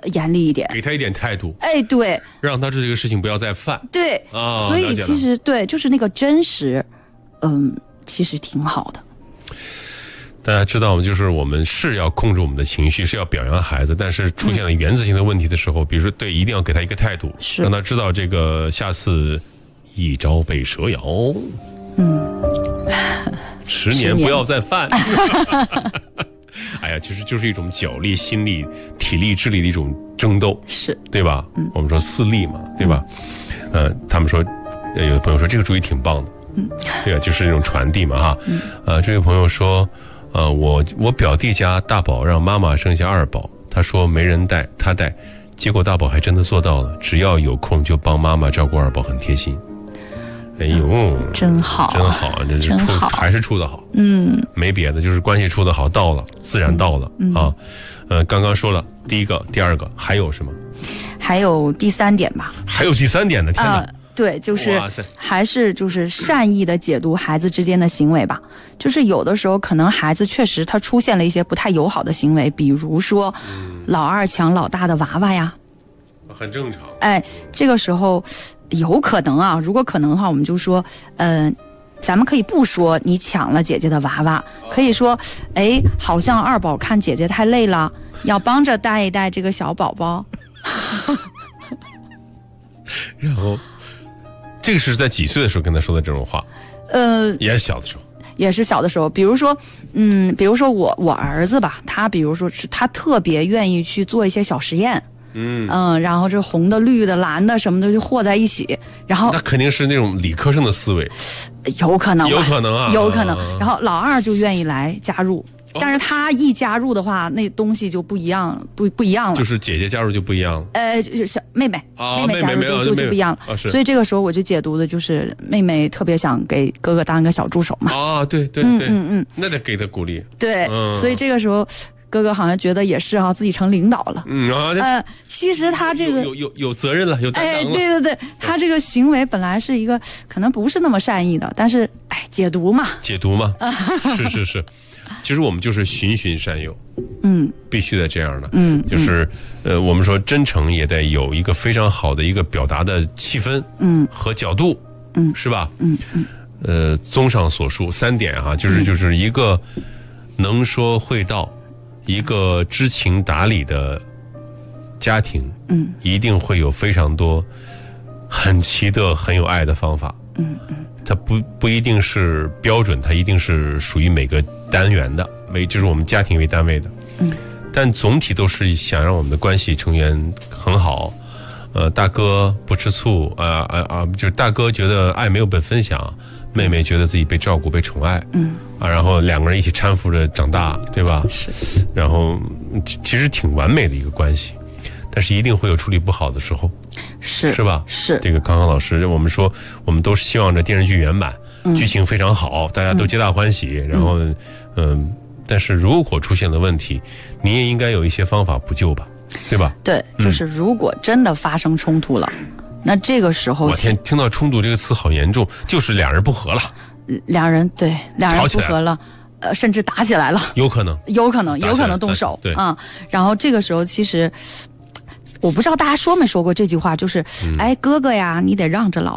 严厉一点， 给他一点态度。 哎，对， 让他这个事情不要再犯。 对，所以其实对，就是那个真实，其实挺好的。 大家知道，就是我们是要控制我们的情绪，是要表扬孩子，但是出现了原则性的问题的时候，比如说对，一定要给他一个态度，让他知道这个下次一朝被蛇咬，10年不要再犯。哎呀，其实就是一种脚力、心力、体力、智力的一种争斗， 是对吧？我们说4力嘛，对吧？他们说，有的朋友说这个主意挺棒的，对啊，就是那种传递嘛，哈。这位朋友说，我表弟家大宝让妈妈生下2宝，他说没人带，他带，结果大宝还真的做到了，只要有空就帮妈妈照顾2宝，很贴心。哎呦， 真好， 真好，这是还是处得好，没别的，就是关系处得好，到了自然到了啊。刚刚说了第1个、第2个，还有什么？ 还有第3点吧？ 还有第3点呢？天哪！ 对，就是还是就是善意的解读孩子之间的行为吧。就是有的时候可能孩子确实他出现了一些不太友好的行为，比如说老2抢老大的娃娃呀， 很正常。 哎，这个时候有可能啊，如果可能的话，我们就说，咱们可以不说你抢了姐姐的娃娃，可以说，哎，好像2宝看姐姐太累了，要帮着带一带这个小宝宝。 然后，这个是在几岁的时候跟他说的这种话？也是小的时候。 也是小的时候，比如说我儿子吧，他比如说是他特别愿意去做一些小实验。然后这红的、绿的、蓝的什么的就和在一起，然后那肯定是那种理科生的思维， 有可能啊， 有可能。然后老2就愿意来加入，但是他一加入的话，那东西就不一样，不一样了。 就是姐姐加入就不一样了。 就是小妹妹加入就不一样了。所以这个时候我就解读的就是妹妹特别想给哥哥当一个小助手嘛。 啊，对，那得给他鼓励。 对，所以这个时候。哥哥好像觉得也是哈，自己成领导了。其实他这个有责任了，有担当了。 对，他这个行为本来是一个可能不是那么善意的，但是解读嘛， 是。其实我们就是循循善诱，必须得这样的，就是我们说真诚也得有一个非常好的一个表达的气氛，和角度，是吧？综上所述3点哈，就是一个能说会道。一个知情达理的家庭，一定会有非常多很奇特、很有爱的方法。它不一定是标准，它一定是属于每个单元的，就是我们家庭为单位的。但总体都是想让我们的关系成员很好。大哥不吃醋就是大哥觉得爱没有被分享，妹妹觉得自己被照顾、被宠爱。然后2个人一起搀扶着长大，对吧？ 是。 然后其实挺完美的一个关系，但是一定会有处理不好的时候，是吧？ 是。 这个康康老师，我们说我们都是希望这电视剧圆满，剧情非常好，大家都皆大欢喜。然后但是如果出现了问题，你也应该有一些方法补救吧，对吧？ 对，就是如果真的发生冲突了，那这个时候， 我天，听到冲突这个词好严重，就是2人不和了。 2人不和了，甚至打起来了，有可能动手。 对然后这个时候其实我不知道大家说没说过这句话，就是哥哥呀，你得让着老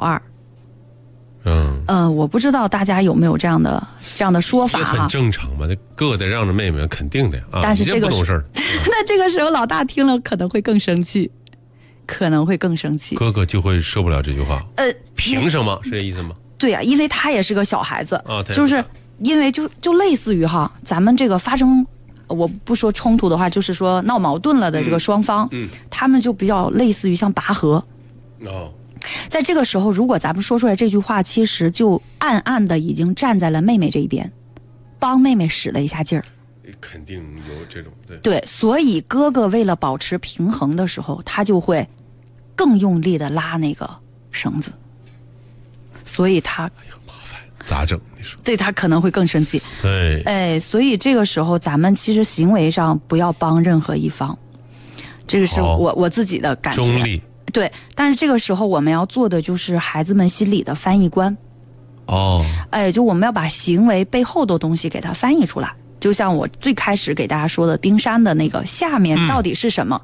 2。我不知道大家有没有这样的说法很正常嘛，哥哥得让着妹妹，肯定的啊。 但是这个不懂事儿， 那这个时候老大听了可能会更生气。哥哥就会受不了这句话。凭什么？是这意思吗？ 对呀，因为他也是个小孩子，就是因为就类似于哈，咱们这个发生，我不说冲突的话，就是说闹矛盾了的这个双方，他们就比较类似于像拔河。在这个时候，如果咱们说出来这句话，其实就暗暗的已经站在了妹妹这一边，帮妹妹使了一下劲儿。 肯定有这种对，所以哥哥为了保持平衡的时候，他就会更用力的拉那个绳子。所以他麻烦咋整？你说对他可能会更生气。 对， 所以这个时候咱们其实行为上不要帮任何一方，这个是我自己的感觉。 中立。 对，但是这个时候我们要做的就是孩子们心里的翻译官。就我们要把行为背后的东西给它翻译出来。就像我最开始给大家说的冰山的那个下面到底是什么，